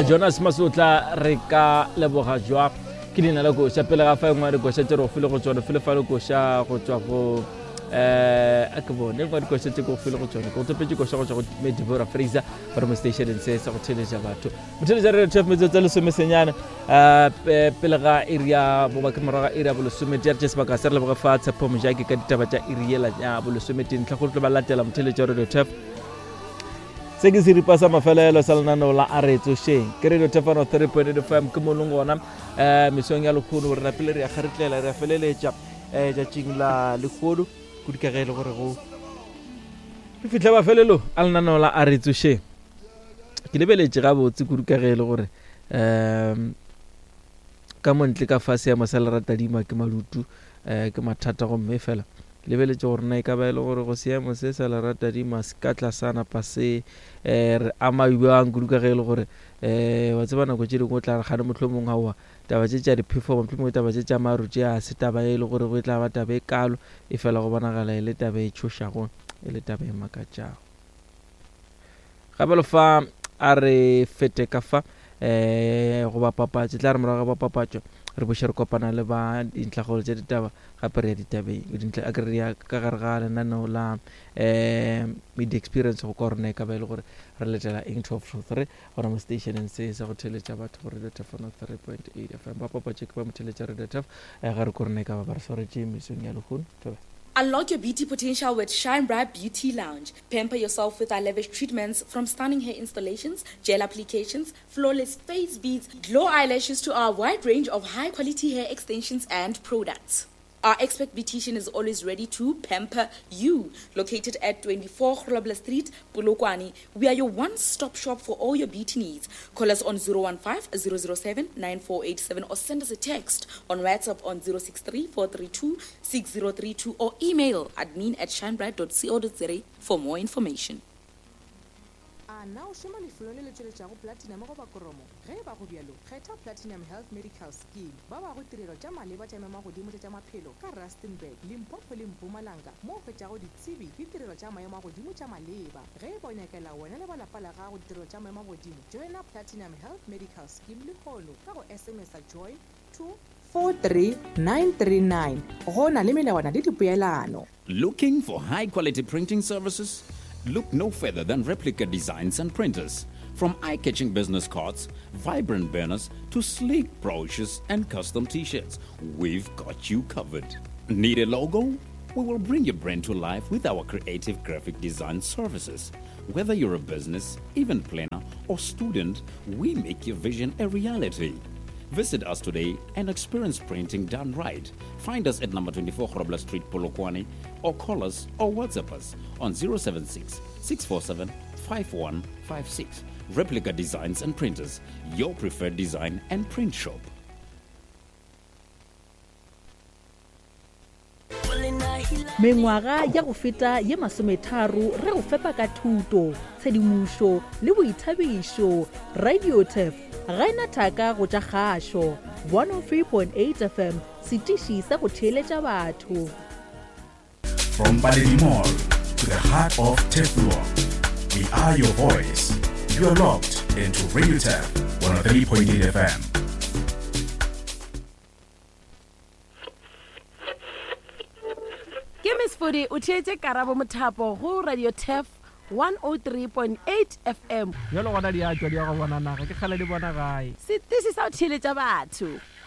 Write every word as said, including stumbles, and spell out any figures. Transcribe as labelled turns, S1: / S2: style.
S1: Jonas Masutla re ka leboga jwa ke dina la go sha pele ga fa ngwa re go sha tsero file go tsona file fa le go sha go tswa go eh a ke bone ba go sha go file go tsona go topetse go sha go tswa go Medibora Fraser from station and se sa go theletsa batho motheletse re tshef metso tsa lesome senyana eh pele ga area bo ba ke moraga area bo lesome tsa tse ba ka se re leboga fa tsa pomo ja ke ka ditaba tsa iriela ya bo lesome tin tla go tlo ba latela motheletse re tshef se ke se ripasa mafelelo sa lenaneo la aretso sheng ke radio tefano three point eight F M ke molongo ona eh misong ya lekgono re rapele re ya garetlela re feleletsa eh ja tsingla lekgono go dikagele gore go re fitla ba felelo a lenaneo la aretso sheng ke lebeletse ga botse go dikagele gore em ka montle ka fase ya masalarata dima ke malutu eh ke mathata go mme fela lebeletse gore na e ka ba ile gore go seemo se sa la rata di maskatla sana pase eh re ama ibang kuruka ge ile gore eh wa tsebana go tšedi go tla ga motlhomong hawa taba tše tša di perform motlhomong taba tše tša maru tše a se taba ile gore go tla ba taba e kalo e fela go bona gala ile taba e tšhošago ile taba e makatšago gabelo fa a re fete ka fa eh go ba papatša tla re moraga ba papatša re bo share kopana le ba dintlagolo tse ditaba gape re ya ditabeng dintla a re ya ka gare ga lenaneo la eh media experience go korne ka ba ile gore re letela into of truth re ona mo station and se sa go theletša batho gore re tefano three point eight F M ba papa check ba mo theletša re tef ga re korne ka ba ba re sore tše misong ya lekgono tobe.
S2: Unlock your beauty potential with Shine Bright Beauty Lounge. Pamper yourself with our lavish treatments from stunning hair installations, gel applications, flawless face beads, glow eyelashes to our wide range of high-quality hair extensions and products. Our expert beautician is always ready to pamper you. Located at twenty-four Grobler Street, Polokwane, we are your one-stop shop for all your beauty needs. Call us on zero one five, zero zero seven, nine four eight seven or send us a text on WhatsApp on zero six three, four three two, six zero three two or email admin at shinebright dot co dot za for more information.
S3: Now, Shomali Flonel Chile Platinum over Koromo, Reba Rubialo, Reta Platinum Health Medical Scheme, Baba Rutiro Jama Leva Jama Dimu Jama Pelo, Karastenberg, Limpopo Limpumalanga, Mofetao di Tibi, Vitero Jama Yamago Dimu Jama Leva, Reba Nekala, whenever La Palaga Rutiro Jama Dimu, join up Platinum Health Medical Scheme Lipolo, Karo S M S at Joy two four three nine three nine. Rona Limila Wanaditi Puelano.
S4: Looking for high quality printing services? Look no further than Replica Designs and Printers. From eye-catching business cards, vibrant banners, to sleek brochures and custom t-shirts, we've got you covered. Need a logo? We will bring your brand to life with our creative graphic design services. Whether you're a business, event planner, or student, we make your vision a reality. Visit us today and experience printing done right. Find us at number twenty-four Grobler Street, Polokwane, or call us or WhatsApp us on zero seven six, six four seven, five one five six. Replica Designs and Printers, your preferred design and print shop.
S5: Mengwaga ya go feta ye masometharo re go fepa ka thuto tshedimušo le boithabišo. Radio Tef ga ena thaka go tša kgašo one oh three point eight F M setiši sa go theeletša batho.
S6: From Baledi Mall to the heart of Teflon, we are your voice. You are locked into Radio Tef one oh three point eight F M.
S7: Fodi o tšeetse Karabo Mothapo go Radio Tef one oh three point eight F M.
S1: Yo lo gona di a tšwa di a go bona naga ke kgale di bona gae.
S7: Setiši sa o theeletša batho.